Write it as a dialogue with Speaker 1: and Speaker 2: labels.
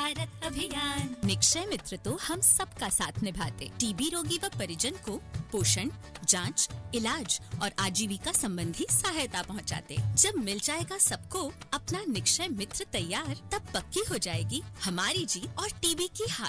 Speaker 1: भारत अभियान।
Speaker 2: निक्षय मित्र तो हम सबका साथ निभाते। टीबी रोगी व परिजन को पोषण, जांच, इलाज और आजीविका संबंधी सहायता पहुंचाते। जब मिल जाएगा सबको अपना निक्षय मित्र तैयार, तब पक्की हो जाएगी हमारी जीत और टीबी की हार।